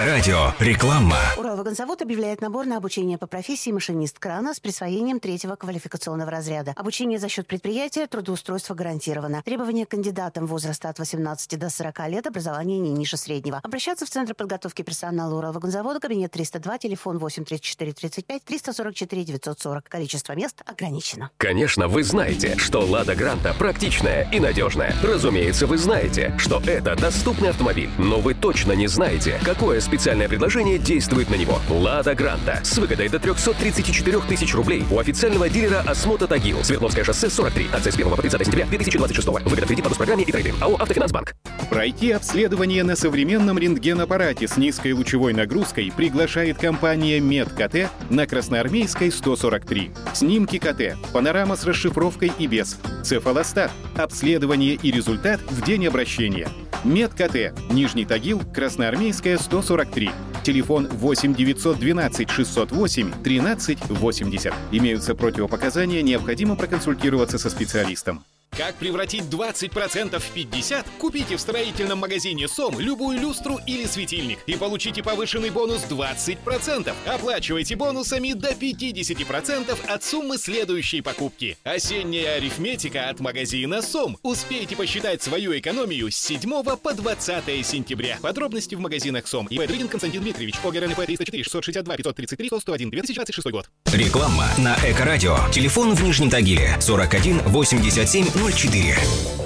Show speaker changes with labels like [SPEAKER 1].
[SPEAKER 1] Эко-радио. Реклама.
[SPEAKER 2] Уралвагонзавод объявляет набор на обучение по профессии машинист крана с присвоением 3-го квалификационного разряда. Обучение за счет предприятия, трудоустройство гарантировано. Требования к кандидатам возраста от 18 до 40 лет, образование не ниже среднего. Обращаться в Центр подготовки персонала Уралвагонзавода, кабинет 302, телефон 8 34 35 344 940. Количество мест ограничено.
[SPEAKER 3] Конечно, вы знаете, что «Лада Гранта» практичная и надежная. Разумеется, вы знаете, что это доступный автомобиль. Но вы точно не знаете, какое специальное предложение действует на него. «Лада Гранта» с выгодой до 334 тысяч рублей у официального дилера «Осмота Тагил». Свердловское шоссе 43. Акция с 1 по 30 сентября 2026. Выгода в кредит по госпрограмме и трейдинг. АО «Автофинансбанк».
[SPEAKER 4] Пройти обследование на современном рентген-аппарате с низкой лучевой нагрузкой приглашает компания «МедКТ» на Красноармейской 143. Снимки КТ, панорама с расшифровкой и без, цефалостат, обследование и результат в день обращения. МедКТ, Нижний Тагил, Красноармейская 143. Телефон 8 912 608 13 80. Имеются противопоказания, необходимо проконсультироваться со специалистом.
[SPEAKER 5] Как превратить 20% в 50%? Купите в строительном магазине СОМ любую люстру или светильник и получите повышенный бонус 20%. Оплачивайте бонусами до 50% от суммы следующей покупки. Осенняя арифметика от магазина СОМ. Успейте посчитать свою экономию с 7 по 20 сентября. Подробности в магазинах СОМ. ИП Дрыгин Константин Дмитриевич. ОГРНП 304 662 533 101 2026 год.
[SPEAKER 1] Реклама на Эко-радио. Телефон в Нижнем Тагиле 41 87 04.